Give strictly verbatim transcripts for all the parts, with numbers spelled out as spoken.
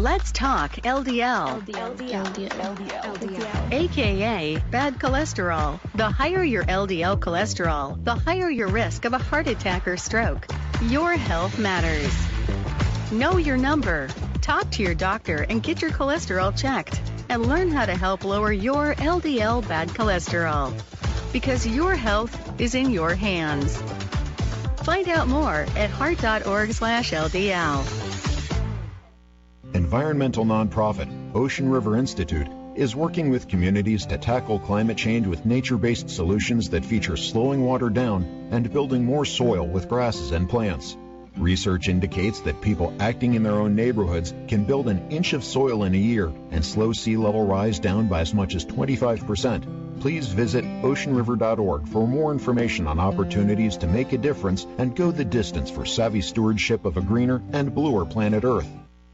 Let's talk L D L. L D L. L D L. L D L. L D L. A K A bad cholesterol. The higher your L D L cholesterol, the higher your risk of a heart attack or stroke. Your health matters. Know your number. Talk to your doctor and get your cholesterol checked. And learn how to help lower your L D L bad cholesterol. Because your health is in your hands. Find out more at heart.org slash LDL. Environmental nonprofit Ocean River Institute is working with communities to tackle climate change with nature-based solutions that feature slowing water down and building more soil with grasses and plants. Research indicates that people acting in their own neighborhoods can build an inch of soil in a year and slow sea level rise down by as much as twenty-five percent. Please visit ocean river dot org for more information on opportunities to make a difference and go the distance for savvy stewardship of a greener and bluer planet Earth.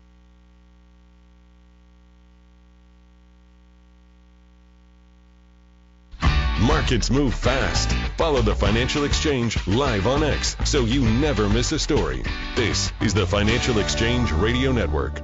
Markets move fast. Follow the Financial Exchange live on X so you never miss a story. This is the Financial Exchange Radio Network.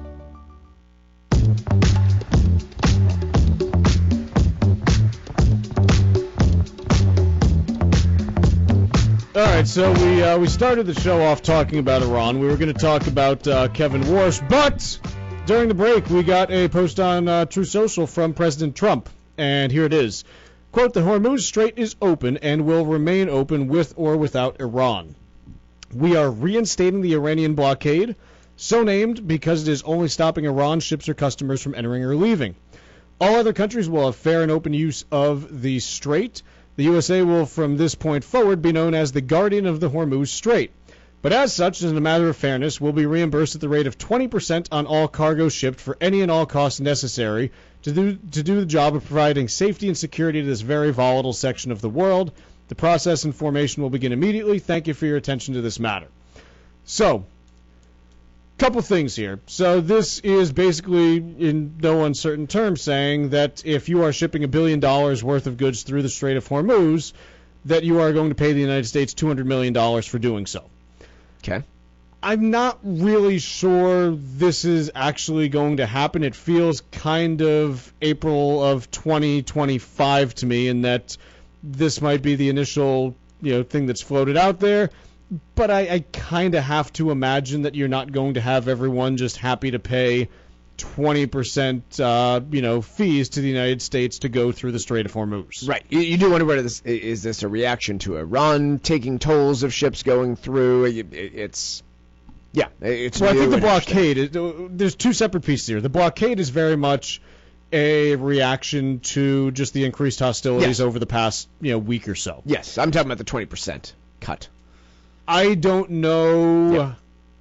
All right, so we uh, we started the show off talking about Iran. We were going to talk about uh, Kevin Warsh, but during the break we got a post on uh, Truth Social from President Trump, and here it is. Quote, the Hormuz Strait is open and will remain open with or without Iran. We are reinstating the Iranian blockade, so named because it is only stopping Iran ships or customers from entering or leaving. All other countries will have fair and open use of the strait. The U S A will from this point forward be known as the guardian of the Hormuz Strait. But as such, as a matter of fairness, will be reimbursed at the rate of twenty percent on all cargo shipped for any and all costs necessary to do, to do the job of providing safety and security to this very volatile section of the world. The process and formation will begin immediately. Thank you for your attention to this matter. So, couple things here. So this is basically, in no uncertain terms, saying that if you are shipping a billion dollars worth of goods through the Strait of Hormuz, that you are going to pay the United States two hundred million dollars for doing so. Okay. I'm not really sure this is actually going to happen. It feels kind of April of twenty twenty-five to me, in that this might be the initial, you know, thing that's floated out there. But I, I kind of have to imagine that you're not going to have everyone just happy to pay twenty percent, uh, you know, fees to the United States to go through the Strait of Hormuz. Right. You, you do wonder whether this is this a reaction to Iran taking tolls of ships going through. It, it's yeah. It's well, I think the and blockade is, there's two separate pieces here. The blockade is very much a reaction to just the increased hostilities yes. over the past, you know, week or so. Yes, I'm talking about the twenty percent cut. I don't know. Yep.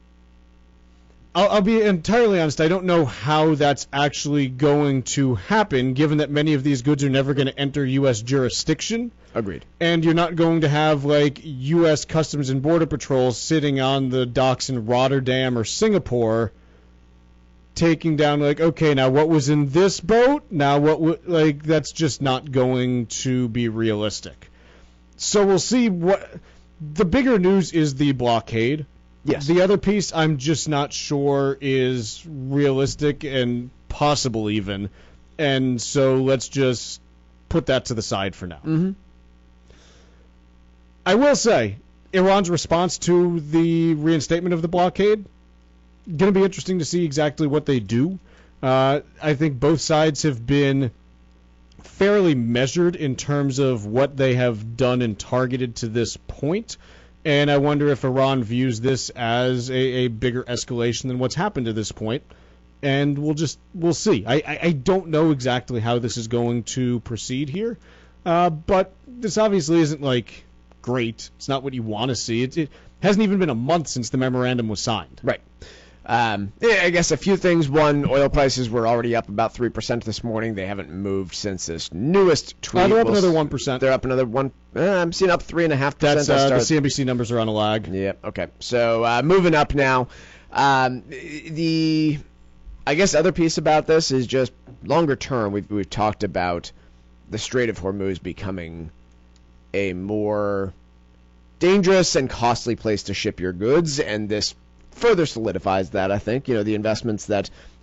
I'll, I'll be entirely honest. I don't know how that's actually going to happen, given that many of these goods are never going to enter U S jurisdiction. Agreed. And you're not going to have, like, U S Customs and Border Patrol sitting on the docks in Rotterdam or Singapore taking down, like, okay, now what was in this boat? Now what, w- like, that's just not going to be realistic. So we'll see what... The bigger news is the blockade. Yes. The other piece I'm just not sure is realistic and possible even. And so let's just put that to the side for now. Mm-hmm. I will say, Iran's response to the reinstatement of the blockade, going to be interesting to see exactly what they do. Uh, I think both sides have been fairly measured in terms of what they have done and targeted to this point. And I wonder if Iran views this as a, a bigger escalation than what's happened to this point. And we'll just, we'll see. I, I, I don't know exactly how this is going to proceed here. Uh, but this obviously isn't, like, great. It's not what you want to see. It, it hasn't even been a month since the memorandum was signed. Right. Um, yeah, I guess a few things. One, oil prices were already up about three percent this morning. They haven't moved since this newest tweet. Uh, they're up we'll another one percent. They're up another one. Uh, I'm seeing up three point five percent. That's uh, the C N B C numbers are on a lag. Yeah, okay. So uh, moving up now. Um, the, I guess, other piece about this is just longer term. We've, we've talked about the Strait of Hormuz becoming a more dangerous and costly place to ship your goods, and this further solidifies that, I think. You know, the investments that